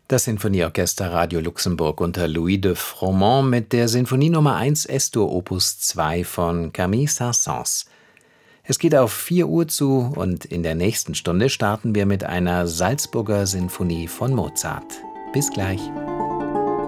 Das Sinfonieorchester Radio Luxemburg unter Louis de Froment mit der Sinfonie Nummer 1 Es-Dur Opus 2 von Camille Saint-Saëns. Es geht auf 4 Uhr zu und in der nächsten Stunde starten wir mit einer Salzburger Sinfonie von Mozart. Bis gleich.